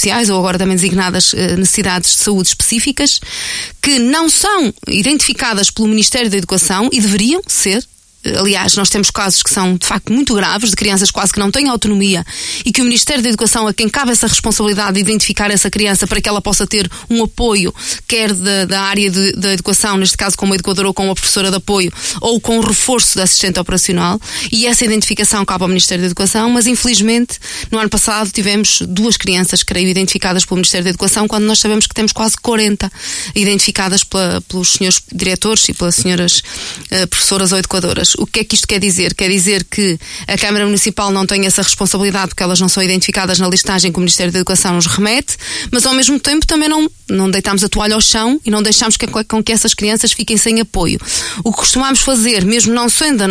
especiais, ou agora também designadas necessidades de saúde específicas, que não são identificadas pelo Ministério da Educação e deveriam ser. Aliás, nós temos casos que são de facto muito graves, de crianças quase que não têm autonomia, e que o Ministério da Educação, a quem cabe essa responsabilidade de identificar essa criança para que ela possa ter um apoio, quer da área da educação, neste caso com uma educadora ou com uma professora de apoio, ou com o reforço da assistente operacional, e essa identificação cabe ao Ministério da Educação. Mas infelizmente no ano passado tivemos 2 crianças, creio, identificadas pelo Ministério da Educação, quando nós sabemos que temos quase 40 identificadas pelos senhores diretores e pelas senhoras professoras ou educadoras. O que é que isto quer dizer? Quer dizer que a Câmara Municipal não tem essa responsabilidade porque elas não são identificadas na listagem que o Ministério da Educação nos remete, mas ao mesmo tempo também não deitamos a toalha ao chão e não deixamos com que essas crianças fiquem sem apoio. O que costumamos fazer, mesmo não sendo